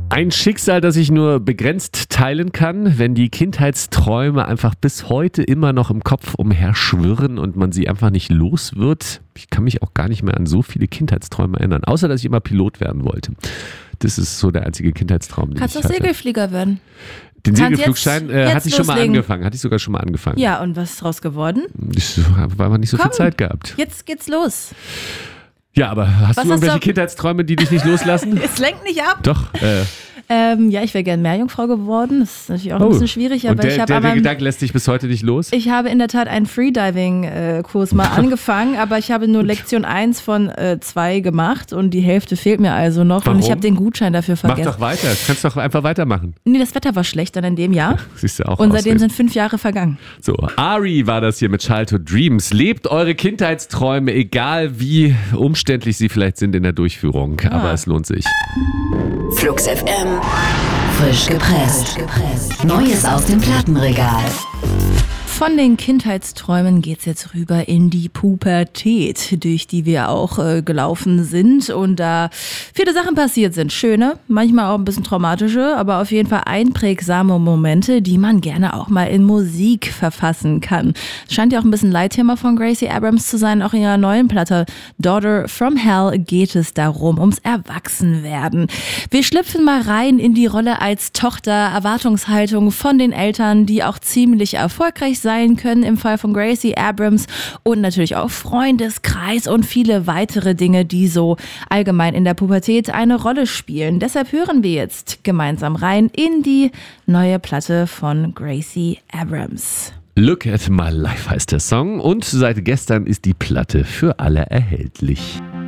Ein Schicksal, das ich nur begrenzt teilen kann, wenn die Kindheitsträume einfach bis heute immer noch im Kopf umherschwirren und man sie einfach nicht los wird. Ich kann mich auch gar nicht mehr an so viele Kindheitsträume erinnern, außer dass ich immer Pilot werden wollte. Das ist so der einzige Kindheitstraum, den ich hatte. Kannst du Segelflieger werden? Den Segelflugschein hatte ich loslegen. hatte ich sogar schon mal angefangen. Ja, und was ist draus geworden? Ich habe aber nicht so viel Zeit gehabt. Jetzt geht's los. Ja, aber hast du irgendwelche Kindheitsträume, die dich nicht loslassen? Es lenkt nicht ab. Doch. Ja, ich wäre gern Meerjungfrau geworden. Das ist natürlich auch ein bisschen schwierig. Aber der Gedanke lässt dich bis heute nicht los? Ich habe in der Tat einen Freediving-Kurs mal angefangen, aber ich habe nur Lektion 1 von 2 gemacht und die Hälfte fehlt mir also noch. Warum? Und ich habe den Gutschein dafür vergessen. Mach doch weiter, du kannst doch einfach weitermachen. Nee, das Wetter war schlecht dann in dem Jahr. Siehst du auch. Und seitdem sind 5 Jahre vergangen. So, Ari war das hier mit Childhood Dreams. Lebt eure Kindheitsträume, egal wie umständlich sie vielleicht sind in der Durchführung. Aber es lohnt sich. Flux FM. Frisch gepresst. Neues aus dem Plattenregal. Von den Kindheitsträumen geht's jetzt rüber in die Pubertät, durch die wir auch gelaufen sind und da viele Sachen passiert sind. Schöne, manchmal auch ein bisschen traumatische, aber auf jeden Fall einprägsame Momente, die man gerne auch mal in Musik verfassen kann. Es scheint ja auch ein bisschen Leitthema von Gracie Abrams zu sein. Auch in ihrer neuen Platte Daughter from Hell geht es darum, ums Erwachsenwerden. Wir schlüpfen mal rein in die Rolle als Tochter, Erwartungshaltung von den Eltern, die auch ziemlich erfolgreich sein können im Fall von Gracie Abrams und natürlich auch Freundeskreis und viele weitere Dinge, die so allgemein in der Pubertät eine Rolle spielen. Deshalb hören wir jetzt gemeinsam rein in die neue Platte von Gracie Abrams. Look at My Life heißt der Song und seit gestern ist die Platte für alle erhältlich.